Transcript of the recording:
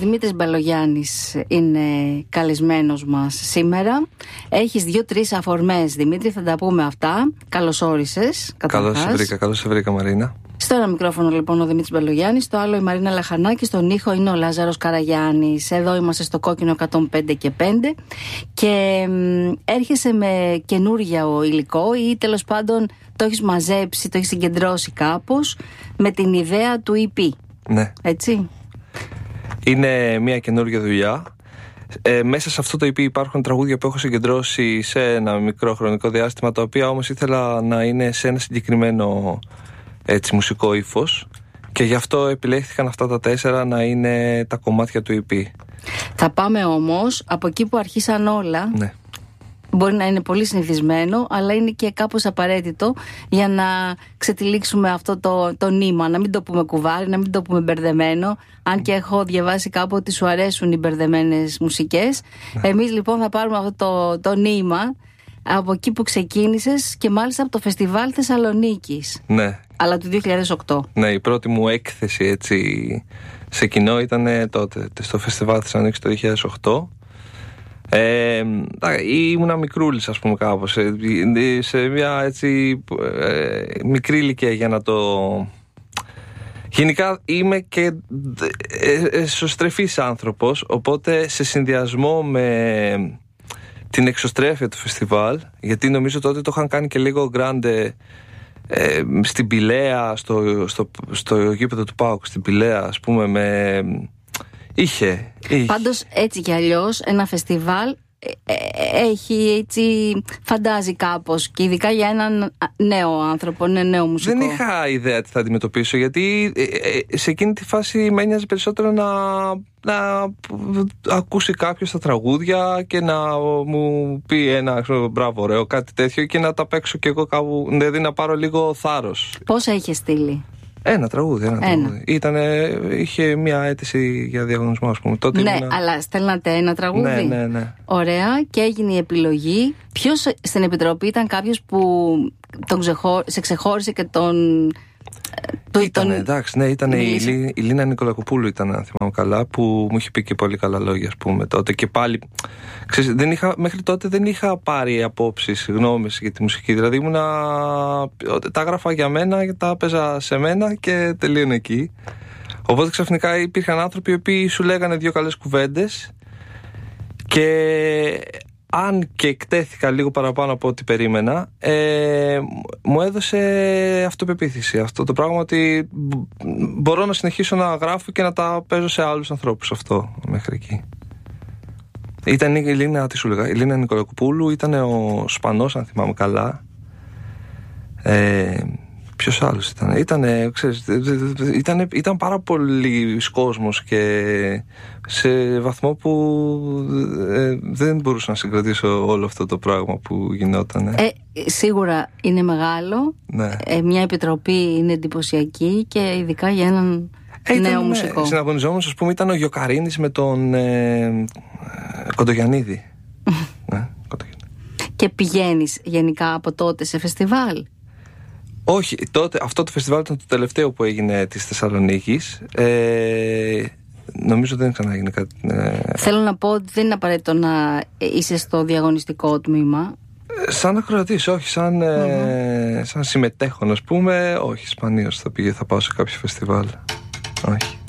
Δημήτρης Μπαλογιάννης είναι καλεσμένος μας σήμερα. Έχεις 2-3 αφορμές, Δημήτρη, θα τα πούμε αυτά. Καλώς όρισες. Καλώς σε βρήκα, Μαρίνα. Στο ένα μικρόφωνο λοιπόν ο Δημήτρης Μπαλογιάννης, στο άλλο η Μαρίνα Λαχανάκη, στον ήχο είναι ο Λάζαρος Καραγιάννης. Εδώ είμαστε στο Κόκκινο 105 και 5 και έρχεσαι με καινούργιο υλικό ή τέλος πάντων το έχεις μαζέψει, το έχεις συγκεντρώσει κάπως με την ιδέα του EP. Ναι. Έτσι. Είναι μια καινούργια δουλειά. Μέσα σε αυτό το EP υπάρχουν τραγούδια που έχω συγκεντρώσει σε ένα μικρό χρονικό διάστημα, τα οποία όμως ήθελα να είναι σε ένα συγκεκριμένο μουσικό ύφος και γι' αυτό επιλέχθηκαν αυτά τα 4 να είναι τα κομμάτια του EP. Θα πάμε όμως από εκεί που αρχίσαν όλα. Ναι. Μπορεί να είναι πολύ συνηθισμένο, αλλά είναι και κάπως απαραίτητο για να ξετυλίξουμε αυτό το νήμα. Να μην το πούμε κουβάρι, να μην το πούμε μπερδεμένο. Αν και έχω διαβάσει κάπου ότι σου αρέσουν οι μπερδεμένες μουσικές. Ναι. Εμείς λοιπόν θα πάρουμε αυτό το νήμα από εκεί που ξεκίνησες και μάλιστα από το Φεστιβάλ Θεσσαλονίκης. Ναι. Αλλά του 2008. Ναι, η πρώτη μου έκθεση έτσι σε κοινό ήταν τότε, στο Φεστιβάλ Θεσσαλονίκης το 2008. Ήμουνα μικρούλης, ας πούμε, κάπως σε μια έτσι μικρή ηλικία για να το... Γενικά είμαι και εσωστρεφής άνθρωπος, οπότε σε συνδυασμό με την εξωστρέφεια του φεστιβάλ, γιατί νομίζω τότε το είχαν κάνει και λίγο γκράντε στην Πηλαία, στο γήπεδο του ΠΑΟΚ στην Πηλαία, ας πούμε, είχε. Πάντως έτσι κι αλλιώς ένα φεστιβάλ έχει έτσι, φαντάζει κάπως, και ειδικά για έναν νέο άνθρωπο, ένα νέο μουσικό. Δεν είχα ιδέα τι θα αντιμετωπίσω, γιατί σε εκείνη τη φάση με ένοιαζε περισσότερο να ακούσει κάποιος τα τραγούδια και να μου πει ένα μπράβο, ωραίο, κάτι τέτοιο, και να τα παίξω κι εγώ κάπου, δηλαδή να πάρω λίγο θάρρος. Πόσα είχε στείλει? Ένα τραγούδι. Είχε μια αίτηση για διαγωνισμό, ας πούμε. Τότε αλλά στέλνατε ένα τραγούδι. Ναι. Ωραία, και έγινε η επιλογή. Ποιος στην επιτροπή ήταν κάποιος που σε ξεχώρισε και τον... Ήταν η Λίνα Νικολακοπούλου, αν θυμάμαι καλά, που μου είχε πει και πολύ καλά λόγια, ας πούμε, τότε. Και πάλι, ξέρεις, μέχρι τότε δεν είχα πάρει απόψεις, γνώμες για τη μουσική. Δηλαδή τα έγραφα για μένα, τα έπαιζα σε μένα και τελείωνε εκεί. Οπότε ξαφνικά υπήρχαν άνθρωποι οι οποίοι σου λέγανε 2 καλές κουβέντες και... αν και εκτέθηκα λίγο παραπάνω από ό,τι περίμενα, μου έδωσε αυτοπεποίθηση αυτό το πράγμα, ότι μπορώ να συνεχίσω να γράφω και να τα παίζω σε άλλους ανθρώπους, αυτό μέχρι εκεί. Ήταν η Λίνα, τι σου λέγα, η Λίνα Νικολακοπούλου, ήταν ο Σπανός, αν θυμάμαι καλά. Ποιος άλλος ήταν πάρα πολλοί κόσμος και σε βαθμό που δεν μπορούσα να συγκρατήσω όλο αυτό το πράγμα που γινόταν. Σίγουρα είναι μεγάλο. Ναι. Μια επιτροπή είναι εντυπωσιακή και ειδικά για έναν νέο μουσικό. Συναγωνιζόμενος, ας πούμε, ήταν ο Γιοκαρίνης με τον Κοντογιαννίδη. Ναι, Και πηγαίνεις γενικά από τότε σε φεστιβάλ? Όχι, τότε αυτό το φεστιβάλ ήταν το τελευταίο που έγινε της Θεσσαλονίκης. Νομίζω δεν ξαναγίνει κάτι. Θέλω να πω ότι δεν είναι απαραίτητο να είσαι στο διαγωνιστικό τμήμα. Σαν ακροατής, όχι. Σαν συμμετέχον, ας πούμε, όχι. Σπανίως θα πάω σε κάποιο φεστιβάλ. Όχι.